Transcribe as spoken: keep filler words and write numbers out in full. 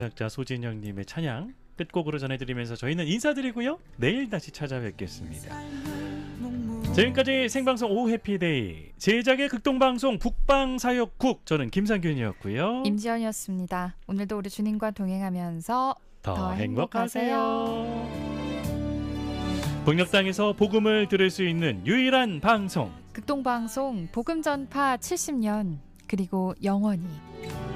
작자 소진영님의 찬양 끝곡으로 전해드리면서 저희는 인사드리고요. 내일 다시 찾아뵙겠습니다. 지금까지 생방송 오후 해피데이 제작의 극동방송 북방사역국, 저는 김상균이었고요. 임지연이었습니다. 오늘도 우리 주님과 동행하면서 더, 더 행복하세요. 행복하세요. 북녘 땅에서 복음을 들을 수 있는 유일한 방송, 극동방송 복음 전파 칠십 년, 그리고 영원히.